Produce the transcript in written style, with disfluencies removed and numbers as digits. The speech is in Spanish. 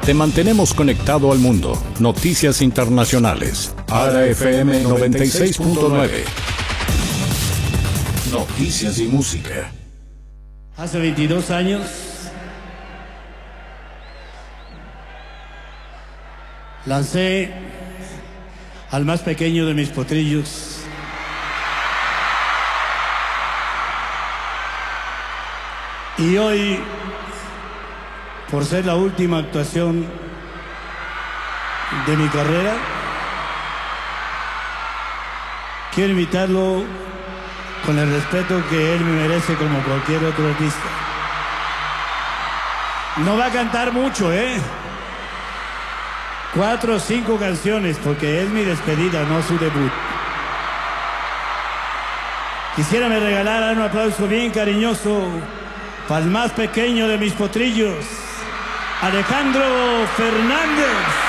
Te mantenemos conectado al mundo. Noticias internacionales. ARA FM 96.9. Noticias y música. Hace 22 años lancé al más pequeño de mis potrillos y hoy, por ser la última actuación de mi carrera, quiero invitarlo con el respeto que él me merece como cualquier otro artista. No va a cantar mucho, 4 o 5 canciones, porque es mi despedida, no su debut. Quisiera me regalara un aplauso bien cariñoso para el más pequeño de mis potrillos, Alejandro Fernández.